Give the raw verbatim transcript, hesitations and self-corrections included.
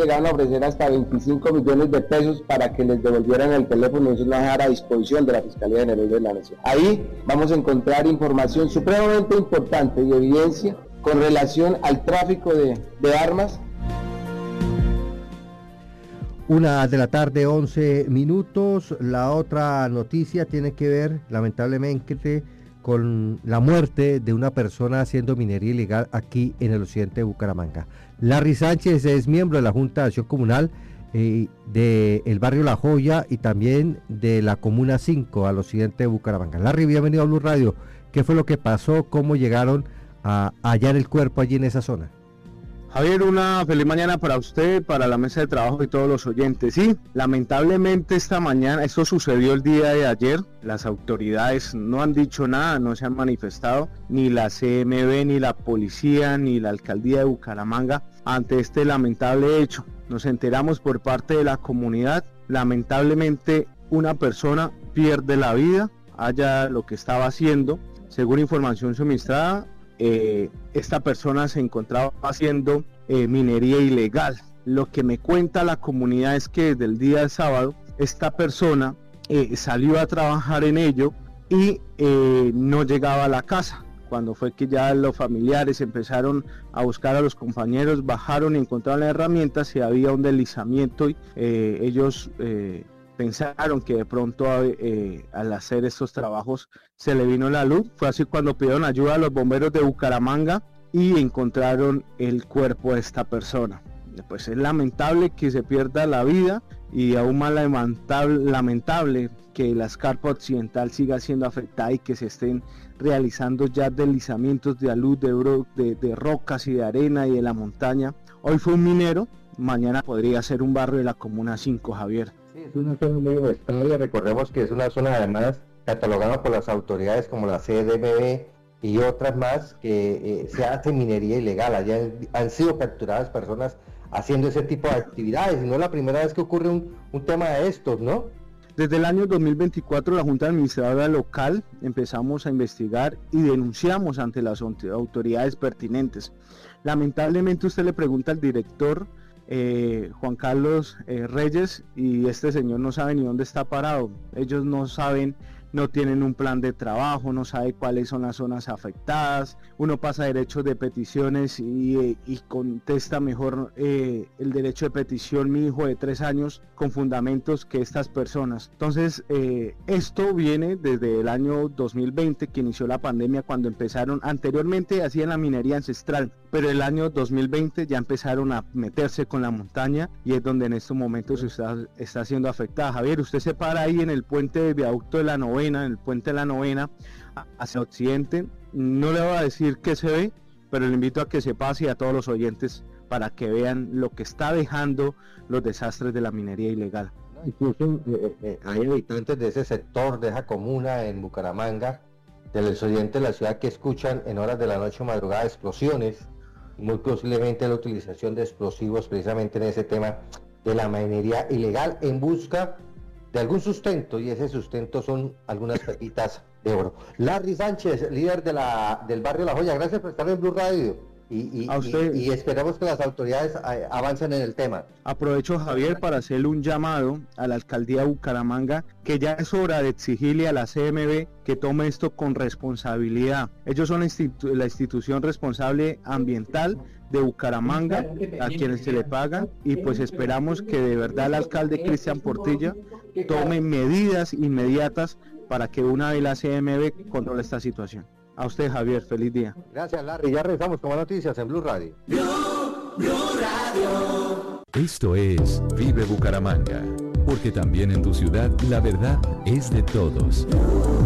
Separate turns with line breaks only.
llegaron a ofrecer hasta veinticinco millones de pesos para que les devolvieran el teléfono y eso no dejara a disposición de la Fiscalía General de la Nación. Ahí vamos a encontrar información supremamente importante y evidencia con relación al tráfico de, de armas.
Una de la tarde, once minutos. La otra noticia tiene que ver, lamentablemente, con la muerte de una persona haciendo minería ilegal aquí en el occidente de Bucaramanga. Larry Sánchez es miembro de la Junta de Acción Comunal eh, del barrio La Joya y también de la Comuna cinco al occidente de Bucaramanga. Larry, bienvenido a Blue Radio. ¿Qué fue lo que pasó? ¿Cómo llegaron a hallar el cuerpo allí en esa zona?
Javier, una feliz mañana para usted, para la mesa de trabajo y todos los oyentes. Sí, lamentablemente esta mañana, esto sucedió el día de ayer, las autoridades no han dicho nada, no se han manifestado, ni la C M B, ni la policía, ni la alcaldía de Bucaramanga, ante este lamentable hecho. Nos enteramos por parte de la comunidad, lamentablemente una persona pierde la vida, haya lo que estaba haciendo, según información suministrada. Eh, esta persona se encontraba haciendo eh, minería ilegal. Lo que me cuenta la comunidad es que desde el día del sábado esta persona eh, salió a trabajar en ello y eh, no llegaba a la casa. Cuando fue que ya los familiares empezaron a buscar a los compañeros, bajaron y encontraron las herramientas y había un deslizamiento y eh, ellos eh, pensaron que de pronto eh, al hacer estos trabajos se le vino la luz. Fue así cuando pidieron ayuda a los bomberos de Bucaramanga y encontraron el cuerpo de esta persona. Pues es lamentable que se pierda la vida y aún más lamentable, lamentable que la escarpa occidental siga siendo afectada y que se estén realizando ya deslizamientos de alud, de, de, de rocas y de arena y de la montaña. Hoy fue un minero, mañana podría ser un barrio de la Comuna cinco, Javier.
Sí, es una zona muy inestable, recordemos que es una zona además catalogada por las autoridades como la C M B y otras más que eh, se hace minería ilegal. Allá han sido capturadas personas haciendo ese tipo de actividades y no es la primera vez que ocurre un, un tema de estos, ¿no?
Desde el año dos mil veinticuatro la Junta Administradora Local empezamos a investigar y denunciamos ante las autoridades pertinentes. Lamentablemente usted le pregunta al director Eh, Juan Carlos eh, Reyes y este señor no sabe ni dónde está parado. Ellos no saben, no tienen un plan de trabajo, no sabe cuáles son las zonas afectadas. Uno pasa derechos de peticiones y, eh, y contesta mejor eh, el derecho de petición mi hijo de tres años con fundamentos que estas personas. Entonces eh, esto viene desde el año dos mil veinte que inició la pandemia, cuando empezaron, anteriormente hacían la minería ancestral, pero el año dos mil veinte ya empezaron a meterse con la montaña y es donde en estos momentos está, está siendo afectada. Javier, usted se para ahí en el puente de viaducto de la novena, en el puente de la novena hacia occidente, no le voy a decir qué se ve, pero le invito a que se pase, y a todos los oyentes para que vean lo que está dejando los desastres de la minería ilegal.
Incluso eh, eh, hay habitantes de ese sector, de esa comuna en Bucaramanga, del occidente de la ciudad, que escuchan en horas de la noche o madrugada explosiones, muy posiblemente la utilización de explosivos precisamente en ese tema de la minería ilegal en busca de algún sustento, y ese sustento son algunas pepitas de oro. Larry Sánchez, líder de la, del barrio La Joya, gracias por estar en Blue Radio y, y,
a usted.
y, y esperamos que las autoridades avancen en el tema.
Aprovecho, Javier, para hacerle un llamado a la alcaldía de Bucaramanga, que ya es hora de exigirle a la C M B que tome esto con responsabilidad. Ellos son la, institu la institución responsable ambiental de Bucaramanga, a quienes se le paga, y pues esperamos que de verdad el alcalde Cristian Portilla tome medidas inmediatas para que una vez la C M B controle esta situación. A usted, Javier, feliz día.
Gracias, Larry. Ya regresamos con más noticias en Blue Radio.
Blue, Blue Radio.
Esto es Vive Bucaramanga, porque también en tu ciudad la verdad es de todos.